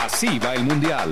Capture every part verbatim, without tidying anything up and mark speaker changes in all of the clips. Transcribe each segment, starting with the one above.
Speaker 1: Así va el Mundial.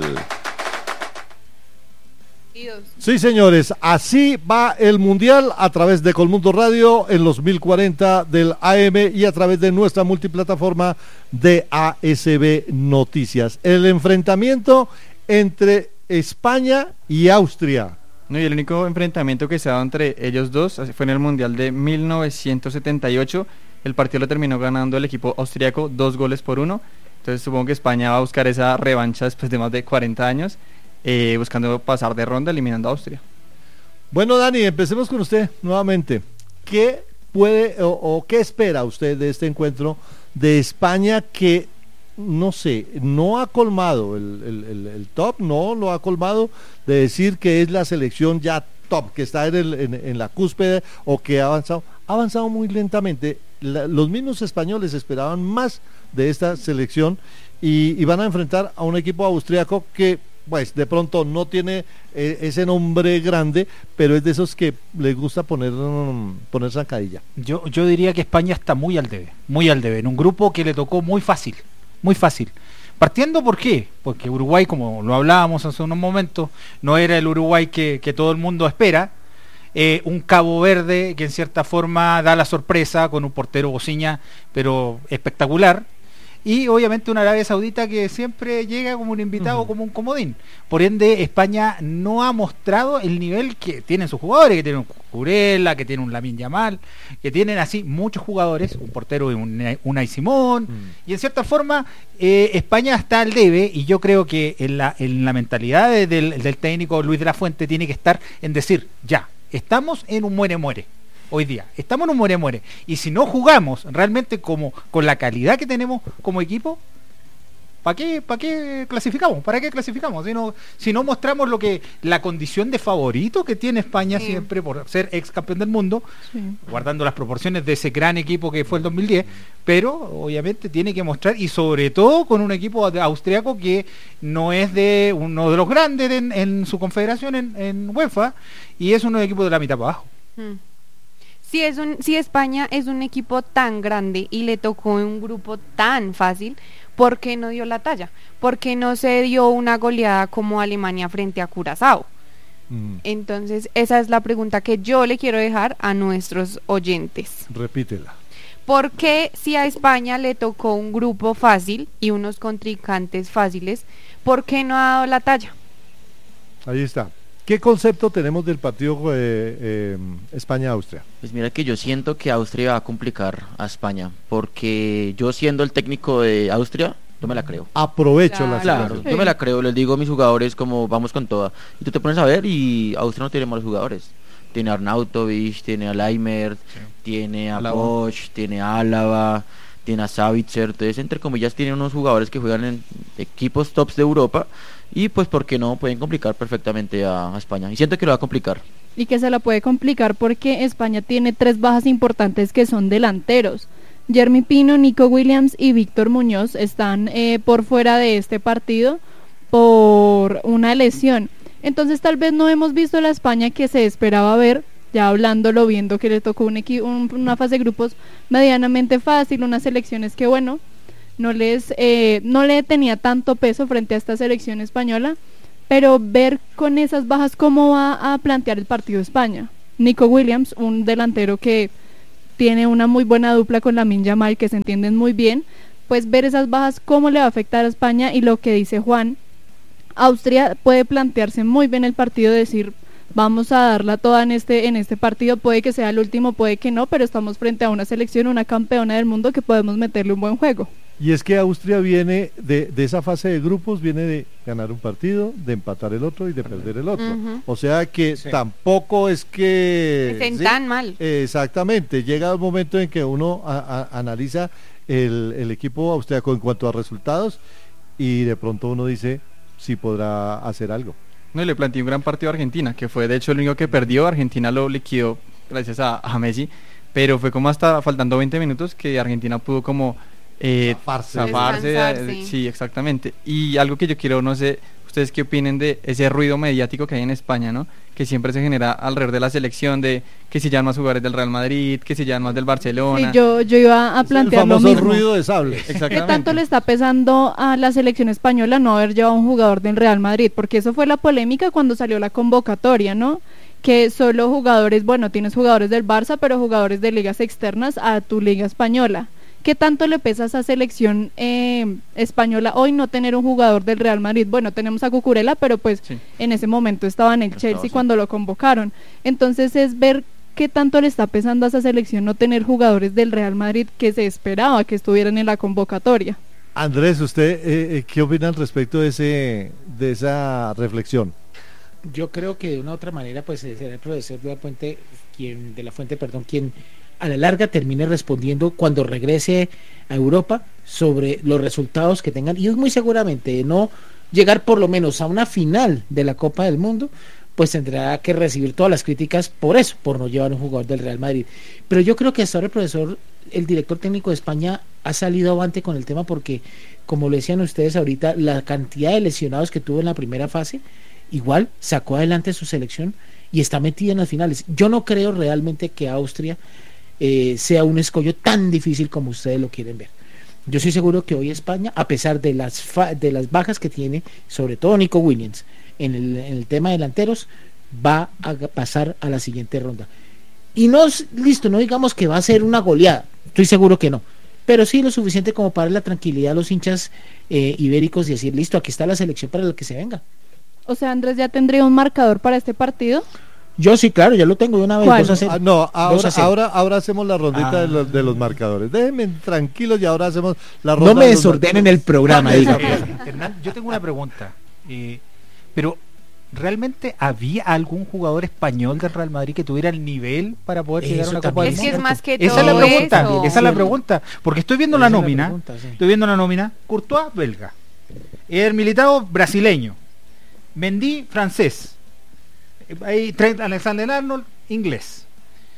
Speaker 2: Sí, señores, así va el Mundial a través de Colmundo Radio en los mil cuarenta del A M y a través de nuestra multiplataforma de A S B Noticias. El enfrentamiento entre España y Austria.
Speaker 3: No, y el único enfrentamiento que se ha dado entre ellos dos fue en el Mundial de mil novecientos setenta y ocho. El partido lo terminó ganando el equipo austriaco dos goles por uno. Entonces supongo que España va a buscar esa revancha después de más de cuarenta años. Eh, buscando pasar de ronda eliminando a Austria.
Speaker 2: Bueno, Dani, empecemos con usted nuevamente. ¿Qué puede o, o qué espera usted de este encuentro de España que, no sé, no ha colmado el, el, el, el top, no lo ha colmado de decir que es la selección ya top, que está en, el, en, en la cúspide o que ha avanzado? Ha avanzado muy lentamente. La, los mismos españoles esperaban más de esta selección y, y van a enfrentar a un equipo austriaco que pues de pronto no tiene eh, ese nombre grande, pero es de esos que les gusta poner um, poner zancadilla.
Speaker 4: Yo, yo diría que España está muy al debe, muy al debe, en un grupo que le tocó muy fácil, muy fácil. Partiendo, ¿por qué? Porque Uruguay, como lo hablábamos hace unos momentos, no era el Uruguay que, que todo el mundo espera. Eh, un Cabo Verde que en cierta forma da la sorpresa con un portero Bociña, pero espectacular. Y obviamente una Arabia Saudita que siempre llega como un invitado, uh-huh. como un comodín. Por ende, España no ha mostrado el nivel que tienen sus jugadores, que tienen un Cucurella, que tienen un Lamine Yamal, que tienen así muchos jugadores, un portero y un Unai Simón. Uh-huh. Y en cierta forma, eh, España está al debe, y yo creo que en la, en la mentalidad de, del, del técnico Luis de la Fuente tiene que estar en decir, ya, estamos en un muere-muere. Hoy día, estamos en un muere-muere, y si no jugamos realmente como con la calidad que tenemos como equipo, ¿para qué, para qué clasificamos? ¿Para qué clasificamos? Si no, si no mostramos lo que la condición de favorito que tiene España, sí. siempre por ser ex campeón del mundo, sí. guardando las proporciones de ese gran equipo que fue el dos mil diez, pero obviamente tiene que mostrar, y sobre todo con un equipo austriaco que no es de uno de los grandes en, en su confederación en, en UEFA, y es uno de equipos de la mitad para abajo.
Speaker 5: Hmm. Si, es un, si España es un equipo tan grande y le tocó un grupo tan fácil, ¿por qué no dio la talla? ¿Por qué no se dio una goleada como Alemania frente a Curazao? Mm. Entonces, esa es la pregunta que yo le quiero dejar a nuestros oyentes.
Speaker 2: Repítela.
Speaker 5: ¿Por qué si a España le tocó un grupo fácil y unos contrincantes fáciles, por qué no ha dado la talla?
Speaker 2: Ahí está. ¿Qué concepto tenemos del partido eh, eh, España-Austria?
Speaker 6: Pues mira que yo siento que Austria va a complicar a España, porque yo siendo el técnico de Austria, yo me la creo.
Speaker 2: Aprovecho
Speaker 6: claro,
Speaker 2: la
Speaker 6: Claro, sí. yo me la creo, les digo a mis jugadores como vamos con toda. Y tú te pones a ver y Austria no tiene malos jugadores. Tiene a Arnautovic, tiene a Leimert, sí. tiene a Bosch, tiene a Álava, tiene a Savitzer. Entonces, entre comillas, tiene unos jugadores que juegan en equipos tops de Europa. Y pues, ¿por qué no? Pueden complicar perfectamente a, a España. Y siento que lo va a complicar.
Speaker 7: Y que se la puede complicar porque España tiene tres bajas importantes que son delanteros. Jeremy Pino, Nico Williams y Víctor Muñoz están eh, por fuera de este partido por una lesión. Entonces tal vez no hemos visto la España que se esperaba ver, ya hablándolo, viendo que le tocó un equi- un, una fase de grupos medianamente fácil, unas selecciones que bueno, no les eh, no le tenía tanto peso frente a esta selección española, pero ver con esas bajas cómo va a plantear el partido España. Nico Williams, un delantero que tiene una muy buena dupla con Lamine Yamal, que se entienden muy bien, pues ver esas bajas cómo le va a afectar a España. Y lo que dice Juan, Austria puede plantearse muy bien el partido, decir vamos a darla toda en este en este partido, puede que sea el último, puede que no, pero estamos frente a una selección, una campeona del mundo, que podemos meterle un buen juego.
Speaker 2: Y es que Austria viene de, de esa fase de grupos, viene de ganar un partido, de empatar el otro y de perder el otro. Uh-huh. O sea que sí. tampoco es que...
Speaker 5: Estén ¿sí? tan mal.
Speaker 2: Exactamente, llega un momento en que uno a, a, analiza el, el equipo austriaco en cuanto a resultados y de pronto uno dice si podrá hacer algo.
Speaker 3: No, y le planteé un gran partido a Argentina, que fue de hecho el único que perdió. Argentina lo liquidó gracias a, a Messi, pero fue como hasta faltando veinte minutos que Argentina pudo como... Eh, zafarse, zafarse sí. sí, exactamente. Y algo que yo quiero, no sé, ¿Ustedes qué opinen de ese ruido mediático que hay en España, ¿no? Que siempre se genera alrededor de la selección, de que si llevan más jugadores del Real Madrid, que si llevan más del Barcelona.
Speaker 7: Sí, yo, yo iba a plantear
Speaker 2: el
Speaker 7: lo
Speaker 2: famoso
Speaker 7: mismo.
Speaker 2: ruido de sable.
Speaker 7: ¿Qué
Speaker 3: Exactamente.
Speaker 7: tanto le está pesando a la selección española no haber llevado un jugador del Real Madrid? Porque eso fue la polémica cuando salió la convocatoria, ¿no? Que solo jugadores, bueno, tienes jugadores del Barça, pero jugadores de ligas externas a tu liga española. ¿Qué tanto le pesa a esa selección eh, española hoy no tener un jugador del Real Madrid? Bueno, tenemos a Cucurella, pero pues
Speaker 3: Sí.
Speaker 7: en ese momento estaba en el
Speaker 6: Estaba,
Speaker 7: Chelsea
Speaker 6: sí.
Speaker 7: cuando lo convocaron. Entonces es ver qué tanto le está pesando a esa selección no tener jugadores del Real Madrid que se esperaba que estuvieran en la convocatoria.
Speaker 2: Andrés, ¿usted eh, eh, qué opina al respecto de, ese, de esa reflexión?
Speaker 1: Yo creo que de una u otra manera pues será el profesor de la Fuente quien de la Fuente, perdón, quien a la larga termine respondiendo cuando regrese a Europa sobre los resultados que tengan, y es muy seguramente de no llegar por lo menos a una final de la Copa del Mundo, pues tendrá que recibir todas las críticas por eso, por no llevar un jugador del Real Madrid. Pero yo creo que hasta ahora el profesor, el director técnico de España ha salido avante con el tema porque, como lo decían ustedes ahorita, la cantidad de lesionados que tuvo en la primera fase, igual sacó adelante su selección y está metida en las finales. Yo no creo realmente que Austria eh, sea un escollo tan difícil como ustedes lo quieren ver. Yo estoy seguro que hoy España, a pesar de las fa de las bajas que tiene, sobre todo Nico Williams, en el, en el tema de delanteros, va a pasar a la siguiente ronda. Y no, listo, no digamos que va a ser una goleada, estoy seguro que no, pero sí lo suficiente como para la tranquilidad a los hinchas eh, ibéricos y decir, listo, aquí está la selección para la que se venga.
Speaker 7: O sea, Andrés ya tendría un marcador para este partido.
Speaker 1: Yo sí, claro, ya lo tengo de una vez.
Speaker 7: ¿Cuál?
Speaker 1: dos a cero.
Speaker 2: Ah, no,
Speaker 1: dos
Speaker 2: ahora,
Speaker 1: a cero.
Speaker 2: ahora, ahora hacemos la rondita
Speaker 1: Ah.
Speaker 2: de, los, de los marcadores. Déjenme tranquilos y ahora hacemos la ronda
Speaker 1: No me
Speaker 2: de los
Speaker 1: desordenen el programa, diga.
Speaker 4: Eh, Hernán, yo tengo una pregunta. Eh, pero, ¿realmente había algún jugador español del Real Madrid que tuviera el nivel para poder
Speaker 1: Eso
Speaker 4: llegar a una Copa
Speaker 1: también
Speaker 4: del
Speaker 5: Es que es
Speaker 4: Mundo?
Speaker 5: más que
Speaker 4: Esa es la
Speaker 5: todo
Speaker 4: pregunta,
Speaker 5: eso.
Speaker 4: esa es la pregunta. Porque estoy viendo la
Speaker 1: Esa es la
Speaker 4: nómina,
Speaker 1: pregunta, sí.
Speaker 4: estoy viendo la nómina, Courtois, belga, Eder Militao, brasileño, Mendy, francés, eh, ahí Trent Alexander-Arnold, inglés,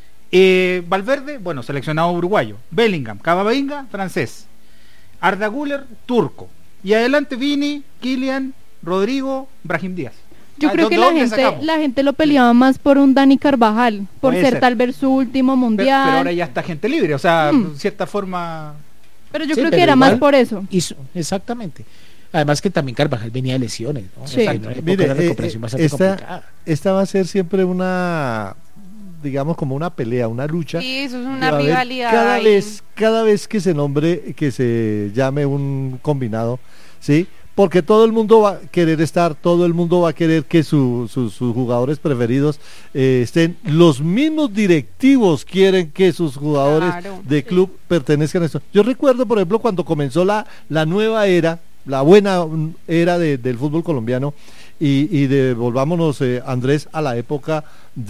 Speaker 4: eh, Valverde, bueno, seleccionado uruguayo, Bellingham, Camavinga, francés, Arda Güler, turco, y adelante Vini, Kylian, Rodrigo, Brahim Díaz.
Speaker 7: Yo
Speaker 4: Ah,
Speaker 7: creo
Speaker 4: ¿de-
Speaker 7: que
Speaker 4: de
Speaker 7: la
Speaker 4: dónde
Speaker 7: gente,
Speaker 4: sacamos?
Speaker 7: la gente lo peleaba más por un Dani Carvajal, por
Speaker 4: Puede
Speaker 7: ser,
Speaker 4: ser.
Speaker 7: tal vez su último
Speaker 4: Pero,
Speaker 7: mundial.
Speaker 4: pero ahora ya está gente libre, o sea,
Speaker 7: Mm.
Speaker 4: de cierta forma.
Speaker 7: Pero yo
Speaker 1: Sí,
Speaker 7: creo que
Speaker 1: pero
Speaker 7: era
Speaker 1: igual-
Speaker 7: más por eso.
Speaker 1: Hizo- exactamente. Además que también Carvajal venía de lesiones, ¿no?
Speaker 7: Sí.
Speaker 1: O sea, en una época
Speaker 2: Mire,
Speaker 1: de
Speaker 2: eh,
Speaker 1: recuperación
Speaker 2: eh,
Speaker 1: bastante
Speaker 2: esta,
Speaker 1: complicada.
Speaker 2: esta va a ser siempre una, digamos, como una pelea, una lucha.
Speaker 5: Sí, eso es
Speaker 2: que
Speaker 5: una
Speaker 2: va a haber
Speaker 5: rivalidad.
Speaker 2: Cada
Speaker 5: ahí.
Speaker 2: vez, cada vez que se nombre, que se llame un combinado, ¿sí? Porque todo el mundo va a querer estar, todo el mundo va a querer que su- su- sus jugadores preferidos eh, estén. Los mismos directivos quieren que sus jugadores
Speaker 5: Claro,
Speaker 2: de
Speaker 5: sí.
Speaker 2: club pertenezcan a esto. Yo recuerdo, por ejemplo, cuando comenzó la, la nueva era, la buena mm, era de- del fútbol colombiano, y, y de, volvámonos, eh, Andrés, a la época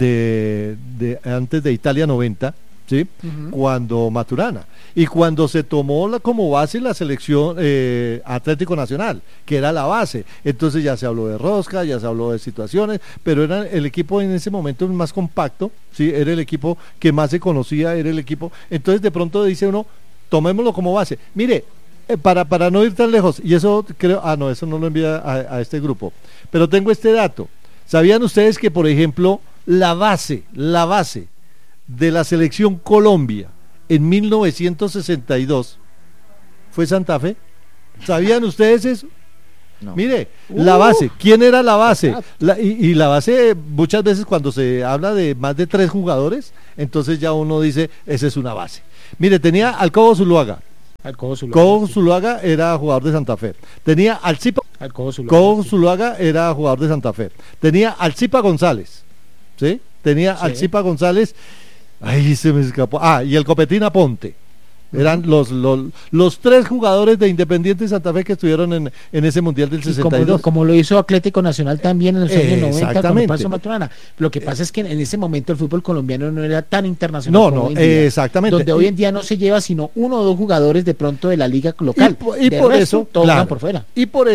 Speaker 2: de, de antes de Italia noventa, ¿sí?
Speaker 1: Ujú.
Speaker 2: Cuando Maturana, y cuando se tomó la- como base la selección eh, Atlético Nacional, que era la base. Entonces ya se habló de rosca, ya se habló de situaciones, pero era el equipo en ese momento más compacto, ¿sí? Era el equipo que más se conocía, era el equipo. Entonces de pronto dice uno, tomémoslo como base. Mire, eh, para, para no ir tan lejos, y eso creo, ah no, eso no lo envía a, a este grupo, pero tengo este dato. ¿Sabían ustedes que, por ejemplo, la base, la base de la selección Colombia en mil novecientos sesenta y dos fue Santa Fe? ¿Sabían ustedes eso?
Speaker 6: No.
Speaker 2: Mire, la base, ¿quién era la base? La- y, y la base, muchas veces cuando se habla de más de tres jugadores, entonces ya uno dice, esa es una base. Mire, tenía al Cobo Zuluaga.
Speaker 1: Al Cobo Zuluaga.
Speaker 2: Cobo
Speaker 1: sí.
Speaker 2: Zuluaga era jugador de Santa Fe. Tenía al Zipa,
Speaker 1: Al Cobo Zuluaga,
Speaker 2: Cobo
Speaker 1: sí.
Speaker 2: Zuluaga era jugador de Santa Fe. Tenía al Zipa González, ¿sí? Tenía
Speaker 1: Sí.
Speaker 2: al Zipa González, ay, se me escapó. Ah, y el Copetín Aponte. Eran los, los, los tres jugadores de Independiente Santa Fe que estuvieron en, en ese Mundial del
Speaker 1: Y
Speaker 2: sesenta
Speaker 1: como,
Speaker 2: y
Speaker 1: lo,
Speaker 2: dos.
Speaker 1: como lo hizo Atlético Nacional también en los años noventa cuando
Speaker 2: Exactamente.
Speaker 1: pasó Maturana. Lo que pasa es que en ese momento el fútbol colombiano no era tan internacional
Speaker 2: No,
Speaker 1: como
Speaker 2: no,
Speaker 1: hoy en día,
Speaker 2: exactamente.
Speaker 1: donde hoy en día no se lleva sino uno o dos jugadores de pronto de la liga local.
Speaker 2: Y, po- y
Speaker 1: De
Speaker 2: por
Speaker 1: resto,
Speaker 2: eso,
Speaker 1: todos
Speaker 2: claro,
Speaker 1: van por fuera.
Speaker 2: y por eso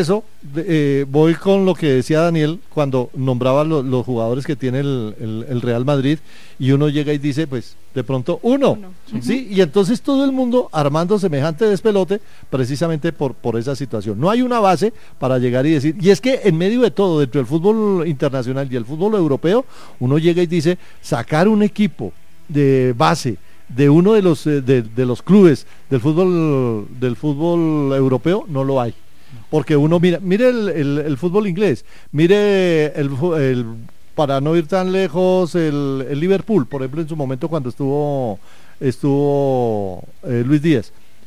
Speaker 2: de- eh, voy con lo que decía Daniel cuando nombraba lo- los jugadores que tiene el, el- el Real Madrid y uno llega y dice, pues, de pronto, uno,
Speaker 7: Uno.
Speaker 2: ¿sí? Y entonces todo el mundo armando semejante despelote precisamente por, por esa situación. No hay una base para llegar y decir, y es que en medio de todo, dentro del fútbol internacional y el fútbol europeo, uno llega y dice, sacar un equipo de base de uno de los eh, de, de los clubes del fútbol del fútbol europeo no lo hay, porque uno mira mire el, el- el fútbol inglés, mire el, fu- el- para no ir tan lejos el, el Liverpool, por ejemplo, en su momento cuando estuvo estuvo eh, Luis Díaz,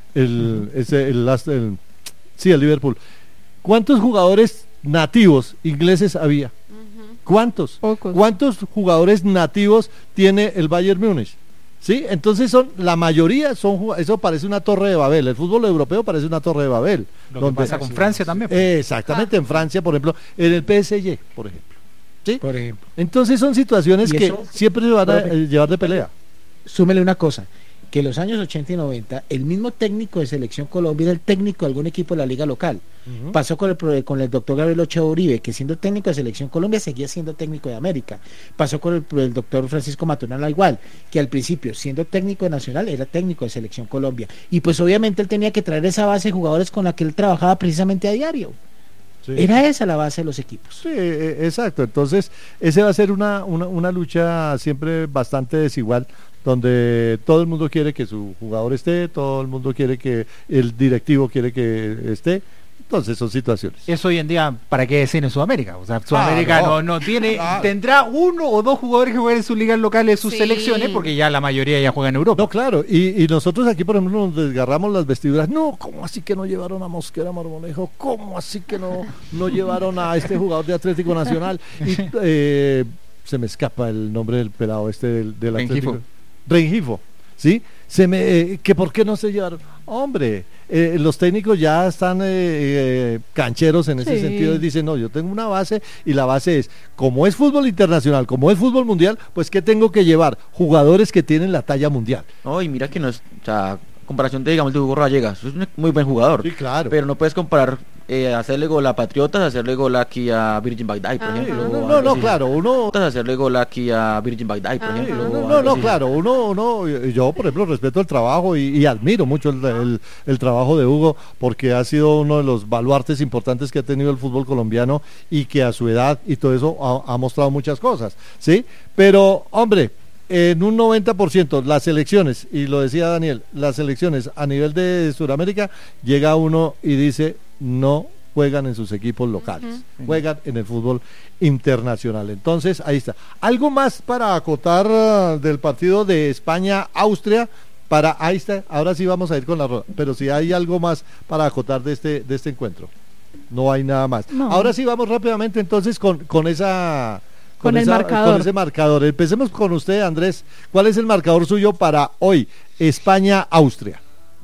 Speaker 2: el, ese, el, last- el- sí, el Liverpool. ¿Cuántos jugadores nativos ingleses había? ¿Cuántos?
Speaker 7: Pocos.
Speaker 2: ¿Cuántos jugadores nativos tiene el Bayern Múnich? ¿Sí? Entonces son, la mayoría son, ju- eso parece una torre de Babel, el fútbol europeo parece una torre de Babel.
Speaker 4: Lo
Speaker 2: donde-
Speaker 4: que pasa con Francia también.
Speaker 2: Eh, exactamente, en Francia, por ejemplo, en el P S G, por ejemplo. ¿Sí?
Speaker 1: Por ejemplo.
Speaker 2: Entonces son situaciones
Speaker 1: Y
Speaker 2: que
Speaker 1: eso-
Speaker 2: siempre se van a
Speaker 1: profe.
Speaker 2: eh, llevar de pelea.
Speaker 1: Súmele una cosa, que en los años ochenta y noventa, el mismo técnico de Selección Colombia era el técnico de algún equipo de la liga local. Pasó con el, pro- con el doctor Gabriel Ochoa Uribe, que siendo técnico de Selección Colombia seguía siendo técnico de América. Pasó con el, pro- el doctor Francisco Maturana igual, que al principio, siendo técnico de Nacional, era técnico de Selección Colombia. Y pues obviamente él tenía que traer esa base de jugadores con la que él trabajaba precisamente a diario.
Speaker 2: Sí.
Speaker 1: Era esa la base de los equipos.
Speaker 2: Sí, eh, exacto. Entonces, ese va a ser una, una, una lucha siempre bastante desigual, donde todo el mundo quiere que su jugador esté, todo el mundo quiere que el directivo quiere que esté. Entonces son situaciones.
Speaker 4: Eso hoy en día, ¿para qué decir en Sudamérica? O sea, Sudamérica
Speaker 2: no.
Speaker 4: no, no tiene,
Speaker 2: Claro.
Speaker 4: tendrá uno o dos jugadores que jueguen en sus ligas locales, sus
Speaker 5: Sí.
Speaker 4: selecciones, porque ya la mayoría ya juega en Europa.
Speaker 2: No, claro, y, y nosotros aquí, por ejemplo, nos desgarramos las vestiduras. No, ¿cómo así que no llevaron a Mosquera Marmolejo? ¿Cómo así que no, no llevaron a este jugador de Atlético Nacional? Y eh, se me escapa el nombre del pelado este del, del Atlético.
Speaker 3: Rengifo.
Speaker 2: Rengifo, ¿sí? Se me, eh, que ¿por qué no se llevaron? Hombre, eh, los técnicos ya están eh, eh, cancheros en ese
Speaker 7: Sí.
Speaker 2: sentido y dicen, no, yo tengo una base y la base es, como es fútbol internacional, como es fútbol mundial, pues ¿qué tengo que llevar? Jugadores que tienen la talla mundial.
Speaker 6: No, y mira que no es, o sea, comparación de, digamos, de Hugo Rallegas, es un muy buen jugador.
Speaker 2: Sí, claro.
Speaker 6: Pero no puedes comparar eh, hacerle gol a Patriotas, hacerle gol aquí a Virgin Baghdad, por
Speaker 5: Ajá.
Speaker 6: ejemplo.
Speaker 2: No,
Speaker 6: o
Speaker 2: no,
Speaker 6: algo
Speaker 2: no,
Speaker 6: así.
Speaker 2: claro, uno...
Speaker 6: Hacerle gol aquí a Virgin Baghdad, por
Speaker 5: Ajá.
Speaker 6: ejemplo.
Speaker 2: No,
Speaker 6: o
Speaker 2: no,
Speaker 6: algo
Speaker 2: no,
Speaker 6: así.
Speaker 2: claro, uno, uno, yo por ejemplo respeto el trabajo y, y admiro mucho el, el- el trabajo de Hugo porque ha sido uno de los baluartes importantes que ha tenido el fútbol colombiano y que a su edad y todo eso ha, ha mostrado muchas cosas, ¿sí? Pero, hombre, en un noventa por ciento las selecciones, y lo decía Daniel, las selecciones a nivel de Sudamérica, llega uno y dice, no juegan en sus equipos locales, juegan en el fútbol internacional. Entonces, ahí está. ¿Algo más para acotar uh, del partido de España-Austria? Para, ahí está, ahora sí vamos a ir con la rueda, pero si hay algo más para acotar de este, de este encuentro. No hay nada más.
Speaker 7: No.
Speaker 2: Ahora sí vamos rápidamente entonces con, con esa...
Speaker 7: Con el
Speaker 2: esa-
Speaker 7: marcador.
Speaker 2: con ese marcador. Empecemos con usted, Andrés. ¿Cuál es el marcador suyo para hoy? España-Austria.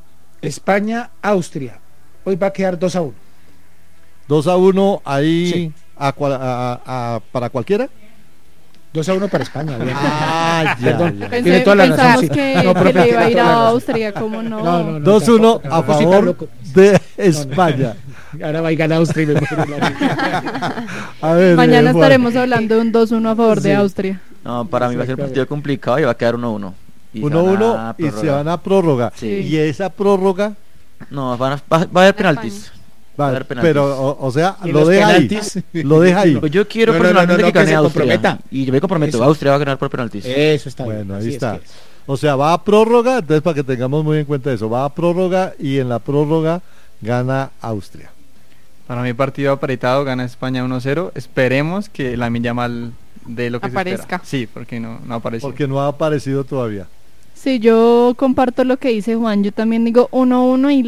Speaker 1: España-Austria. Hoy va a quedar dos a uno.
Speaker 2: dos a uno ahí
Speaker 1: Sí.
Speaker 2: a cua- a- a- para cualquiera.
Speaker 1: dos a uno para España. obviamente.
Speaker 2: Ah, ya,
Speaker 1: Perdón.
Speaker 2: ya.
Speaker 1: Tiene
Speaker 7: Pensé,
Speaker 1: toda la
Speaker 7: pensamos
Speaker 1: razón, sí.
Speaker 7: que,
Speaker 1: No,
Speaker 7: que
Speaker 1: profe,
Speaker 7: le iba a
Speaker 1: tiene
Speaker 7: ir
Speaker 1: toda la
Speaker 7: a
Speaker 1: razón.
Speaker 7: Austria, ¿cómo no?
Speaker 1: No, no, no.
Speaker 2: dos uno
Speaker 1: tampoco,
Speaker 2: a
Speaker 1: tampoco, sí,
Speaker 2: favor
Speaker 1: Pablo,
Speaker 2: de España.
Speaker 1: Ahora va a ganar Austria y me muero la-
Speaker 2: A ver,
Speaker 7: Mañana
Speaker 2: eh, Juan.
Speaker 7: estaremos hablando de un dos uno a favor
Speaker 2: Sí.
Speaker 7: de Austria.
Speaker 6: No, para mí va a ser un partido complicado y va a quedar uno uno. Y se
Speaker 2: uno
Speaker 6: van
Speaker 2: uno
Speaker 6: a
Speaker 2: y se
Speaker 6: prórroga.
Speaker 2: van a prórroga.
Speaker 6: Sí.
Speaker 2: Y esa prórroga,
Speaker 6: No, van a- va, va a haber penaltis.
Speaker 2: va,
Speaker 6: Va a haber penaltis.
Speaker 2: pero, o, o sea,
Speaker 1: Y
Speaker 2: lo
Speaker 1: los
Speaker 2: deja ahí.
Speaker 1: penaltis.
Speaker 2: Lo deja ahí.
Speaker 6: Pues yo quiero
Speaker 1: No, no,
Speaker 6: personalmente
Speaker 1: no, no,
Speaker 6: que
Speaker 1: que
Speaker 6: gane
Speaker 1: se
Speaker 6: Austria.
Speaker 1: comprometa.
Speaker 6: Y yo me comprometo,
Speaker 1: Eso.
Speaker 6: Austria va a ganar por penaltis.
Speaker 1: Eso está bien.
Speaker 2: Bueno, ahí
Speaker 1: así es
Speaker 2: está.
Speaker 1: que es.
Speaker 2: O sea, va a prórroga, entonces para que tengamos muy en cuenta eso, va a prórroga y en la prórroga gana Austria.
Speaker 3: Para mi partido apretado gana España uno cero. Esperemos que la Yamal de lo que
Speaker 5: Aparezca.
Speaker 3: se espera. Sí, porque no, no apareció.
Speaker 2: Porque no ha aparecido todavía.
Speaker 7: Sí, yo comparto lo que dice Juan, yo también digo uno uno y